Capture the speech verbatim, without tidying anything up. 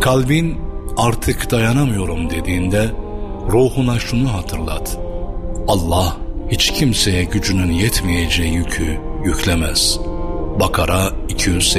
Kalbin artık dayanamıyorum dediğinde ruhuna şunu hatırlat: Allah hiç kimseye gücünün yetmeyeceği yükü yüklemez. Bakara iki yüz